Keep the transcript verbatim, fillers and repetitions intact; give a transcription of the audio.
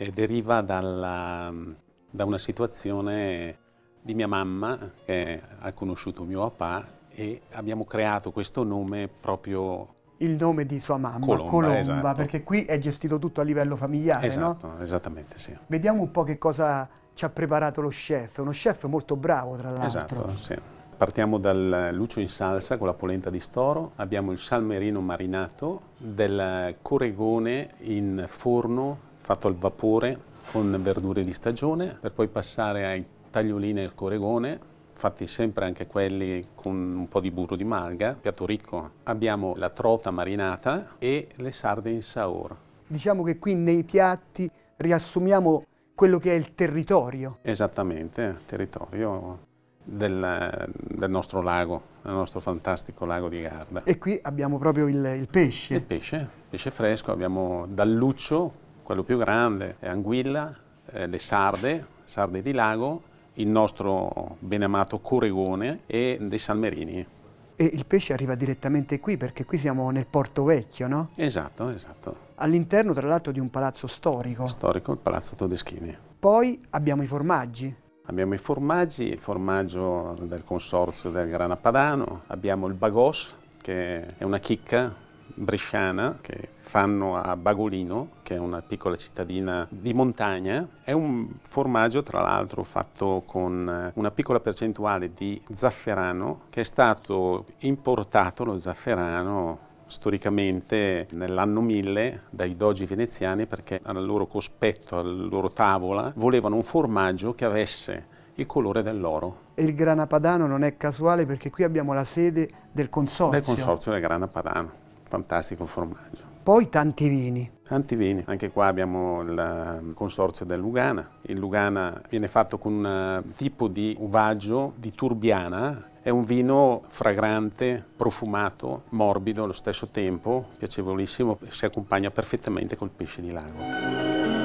e deriva dalla, da una situazione di mia mamma che ha conosciuto mio papà e abbiamo creato questo nome proprio... Il nome di sua mamma, Colomba, Colomba, esatto. Perché qui è gestito tutto a livello familiare, Esatto, no? esattamente, sì. Vediamo un po' che cosa ci ha preparato lo chef, uno chef molto bravo tra l'altro. Esatto, sì. Partiamo dal lucio in salsa con la polenta di storo, abbiamo il salmerino marinato, del coregone in forno fatto al vapore con verdure di stagione, per poi passare ai tagliolini al coregone, fatti sempre anche quelli con un po' di burro di malga, piatto ricco. Abbiamo la trota marinata e le sarde in saor. Diciamo che qui nei piatti riassumiamo quello che è il territorio. Esattamente, territorio del, del nostro lago, del nostro fantastico lago di Garda. E qui abbiamo proprio il, il pesce. Il pesce, pesce fresco, abbiamo dal luccio, quello più grande, anguilla, eh, le sarde, sarde di lago, il nostro benamato coregone e dei salmerini. E il pesce arriva direttamente qui, perché qui siamo nel Porto Vecchio, no? Esatto, esatto. All'interno, tra l'altro, di un palazzo storico. Storico, il Palazzo Todeschini. Poi abbiamo i formaggi. Abbiamo i formaggi, il formaggio del consorzio del Grana Padano, abbiamo il bagos, che è una chicca bresciana che fanno a Bagolino, che è una piccola cittadina di montagna. È un formaggio tra l'altro fatto con una piccola percentuale di zafferano che è stato importato, lo zafferano, storicamente nell'anno mille dai dogi veneziani, perché al loro cospetto, alla loro tavola, volevano un formaggio che avesse il colore dell'oro. E il Grana Padano non è casuale, perché qui abbiamo la sede del consorzio. Del consorzio del Grana Padano, fantastico formaggio. Poi tanti vini. Tanti vini, anche qua abbiamo il consorzio del Lugana. Il Lugana viene fatto con un tipo di uvaggio di Turbiana, è un vino fragrante, profumato, morbido allo stesso tempo, piacevolissimo, si accompagna perfettamente col pesce di lago.